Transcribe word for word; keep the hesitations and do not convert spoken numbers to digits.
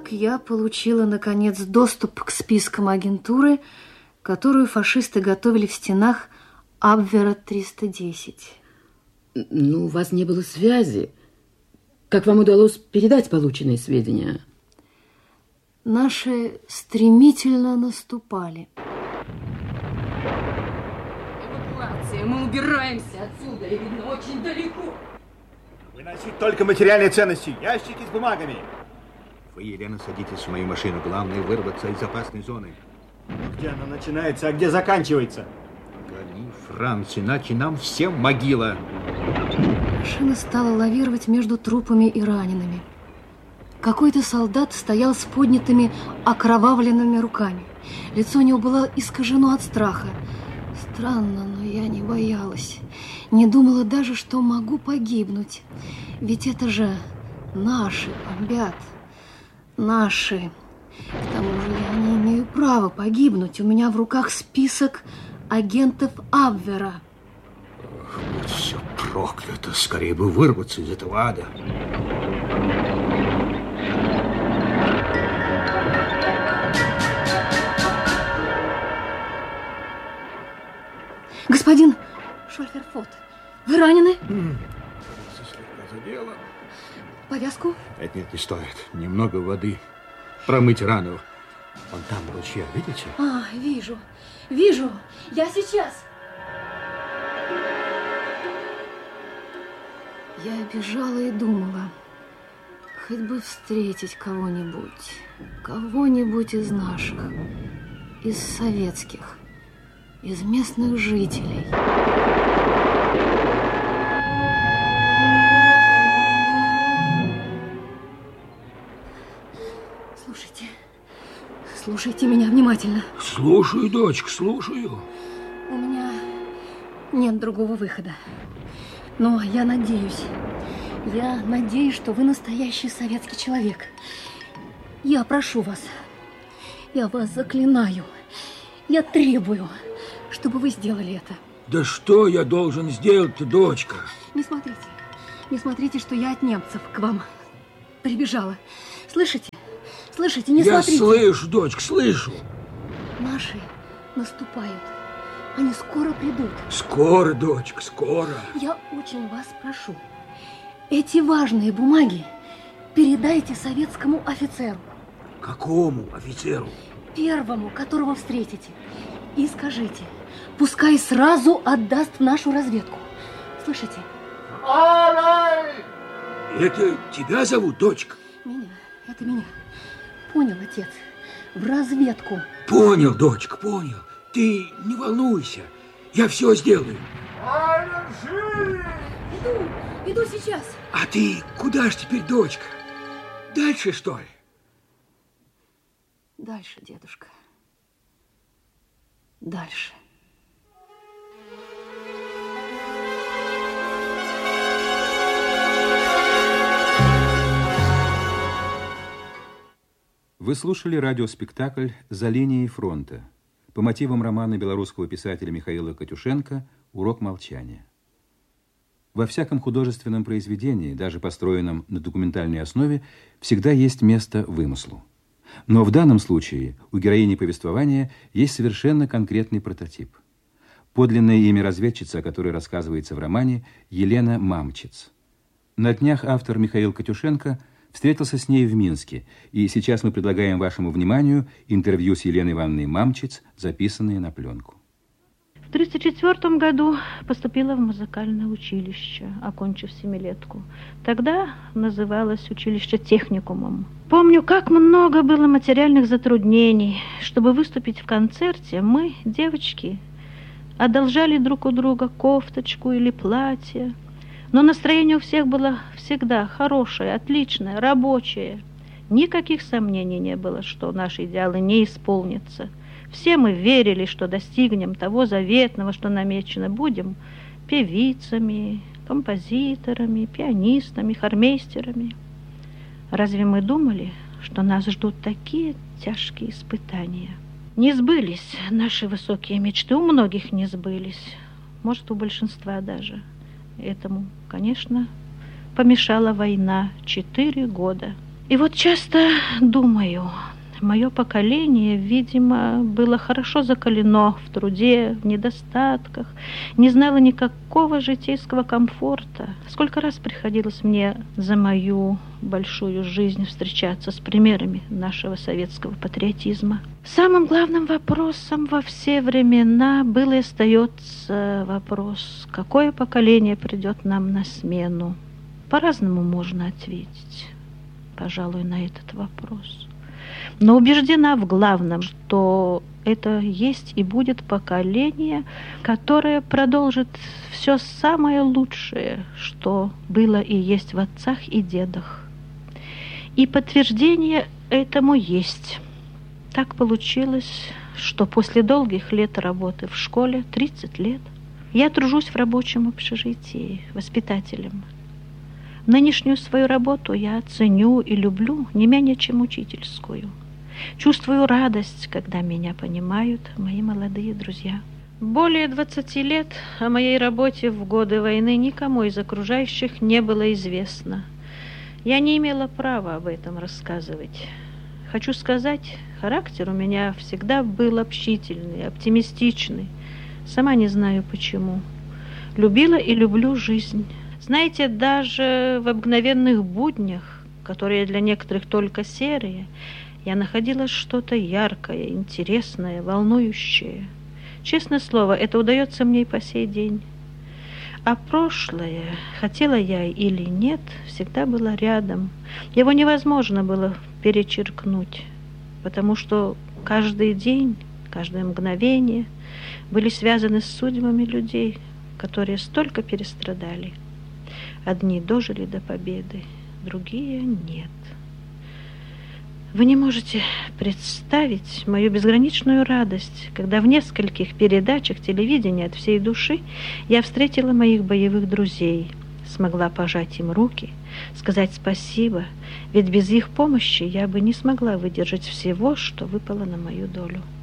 Так я получила, наконец, доступ к спискам агентуры, которую фашисты готовили в стенах Абвера триста десять. Ну, у вас не было связи. Как вам удалось передать полученные сведения? Наши стремительно наступали. Эвакуация. Мы убираемся отсюда, и видно, очень далеко. Выносить только материальные ценности, ящики с бумагами. Вы, Елена, садитесь в мою машину. Главное вырваться из опасной зоны. Где она начинается, а где заканчивается? Гони, Франц, иначе нам всем могила. Машина стала лавировать между трупами и ранеными. Какой-то солдат стоял с поднятыми окровавленными руками. Лицо у него было искажено от страха. Странно, но я не боялась. Не думала даже, что могу погибнуть. Ведь это же наши бомбят. Наши. К тому же я не имею права погибнуть. У меня в руках список агентов Абвера. Ох, будь все проклято. Скорее бы вырваться из этого ада. Господин Шольферфот, вы ранены? Слегка задело. Повязку? Нет, нет, не стоит. Немного воды. Промыть рану. Вон там ручья, видите? А, вижу, вижу. Я сейчас. Я бежала и думала, хоть бы встретить кого-нибудь, кого-нибудь из наших, из советских, из местных жителей. Слушайте, слушайте меня внимательно. Слушаю, дочка, слушаю. У меня нет другого выхода. Но я надеюсь, я надеюсь, что вы настоящий советский человек. Я прошу вас, я вас заклинаю, я требую, чтобы вы сделали это. Да что я должен сделать-то, дочка? Не смотрите, не смотрите, что я от немцев к вам прибежала. Слышите? Слышите, не я смотрите. Я слышу, дочка, слышу. Наши наступают. Они скоро придут. Скоро, дочка, скоро. Я очень вас прошу, эти важные бумаги передайте советскому офицеру. Какому офицеру? Первому, которого встретите. И скажите, пускай сразу отдаст в нашу разведку. Слышите? Это тебя зовут, дочка? Меня, это меня. Понял, отец, в разведку. Понял, дочка, понял. Ты не волнуйся, я все сделаю. Иду, иду сейчас. А ты куда ж теперь, дочка? Дальше, что ли? Дальше, дедушка. Дальше. Вы слушали радиоспектакль «За линией фронта» по мотивам романа белорусского писателя Михаила Катюшенко «Урок молчания». Во всяком художественном произведении, даже построенном на документальной основе, всегда есть место вымыслу. Но в данном случае у героини повествования есть совершенно конкретный прототип. Подлинное имя разведчицы, о которой рассказывается в романе, Елена Мамчиц. На днях автор Михаил Катюшенко встретился с ней в Минске, и сейчас мы предлагаем вашему вниманию интервью с Еленой Ивановной Мамчиц, записанное на пленку. В тридцать четвёртом году поступила в музыкальное училище, окончив семилетку. Тогда называлось училище техникумом. Помню, как много было материальных затруднений. Чтобы выступить в концерте, мы, девочки, одолжали друг у друга кофточку или платье. Но настроение у всех было всегда хорошее, отличное, рабочее. Никаких сомнений не было, что наши идеалы не исполнятся. Все мы верили, что достигнем того заветного, что намечено. Будем певицами, композиторами, пианистами, хормейстерами. Разве мы думали, что нас ждут такие тяжкие испытания? Не сбылись наши высокие мечты, у многих не сбылись, может, у большинства даже. Этому, конечно, помешала война четыре года. И вот часто думаю, мое поколение, видимо, было хорошо закалено в труде, в недостатках, не знало никакого житейского комфорта. Сколько раз приходилось мне за мою большую жизнь встречаться с примерами нашего советского патриотизма. Самым главным вопросом во все времена был и остается вопрос, какое поколение придет нам на смену. По-разному можно ответить, пожалуй, на этот вопрос. Но убеждена в главном, что это есть и будет поколение, которое продолжит все самое лучшее, что было и есть в отцах и дедах. И подтверждение этому есть. Так получилось, что после долгих лет работы в школе, тридцать лет, я тружусь в рабочем общежитии воспитателем. Нынешнюю свою работу я ценю и люблю не менее, чем учительскую. Чувствую радость, когда меня понимают мои молодые друзья. Более двадцати лет о моей работе в годы войны никому из окружающих не было известно. Я не имела права об этом рассказывать. Хочу сказать, характер у меня всегда был общительный, оптимистичный. Сама не знаю почему. Любила и люблю жизнь. Знаете, даже в обыкновенных буднях, которые для некоторых только серые, я находила что-то яркое, интересное, волнующее. Честное слово, это удается мне и по сей день. А прошлое, хотела я или нет, всегда было рядом. Его невозможно было перечеркнуть, потому что каждый день, каждое мгновение были связаны с судьбами людей, которые столько перестрадали. Одни дожили до победы, другие нет. Вы не можете представить мою безграничную радость, когда в нескольких передачах телевидения от всей души я встретила моих боевых друзей, смогла пожать им руки, сказать спасибо, ведь без их помощи я бы не смогла выдержать всего, что выпало на мою долю.